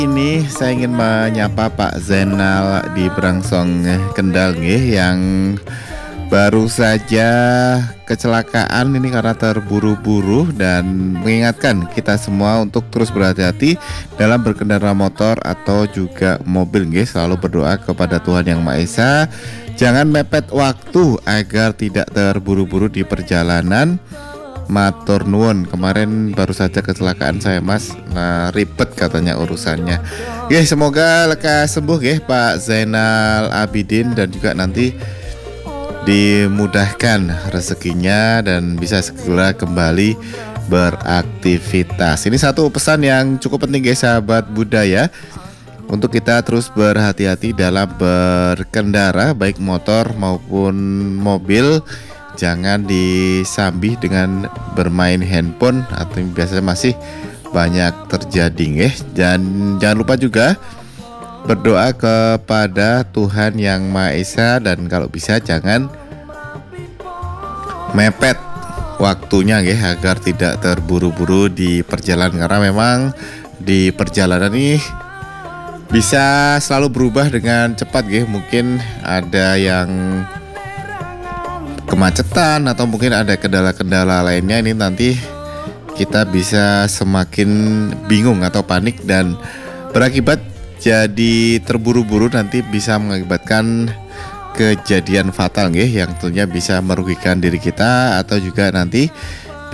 Ini saya ingin menyapa Pak Zainal di Brangsong Kendal nggih, yang baru saja kecelakaan ini karena terburu-buru, dan mengingatkan kita semua untuk terus berhati-hati dalam berkendara motor atau juga mobil nggih. Selalu berdoa kepada Tuhan Yang Maha Esa, jangan mepet waktu agar tidak terburu-buru di perjalanan. Matur nuwun, kemarin baru saja kecelakaan saya mas, nah ribet katanya urusannya. Oke, semoga lekas sembuh ya Pak Zainal Abidin, dan juga nanti dimudahkan rezekinya dan bisa segera kembali beraktivitas. Ini satu pesan yang cukup penting guys, sahabat budaya, untuk kita terus berhati-hati dalam berkendara, baik motor maupun mobil. Jangan disambih dengan bermain handphone, atau biasanya masih banyak terjadi ya. Dan jangan lupa juga berdoa kepada Tuhan Yang Maha Esa, dan kalau bisa jangan mepet waktunya ya, agar tidak terburu-buru di perjalanan, karena memang di perjalanan ini bisa selalu berubah dengan cepat ya. Mungkin ada yang kemacetan atau mungkin ada kendala-kendala lainnya, ini nanti kita bisa semakin bingung atau panik dan berakibat jadi terburu-buru, nanti bisa mengakibatkan kejadian fatal nggih, yang tentunya bisa merugikan diri kita atau juga nanti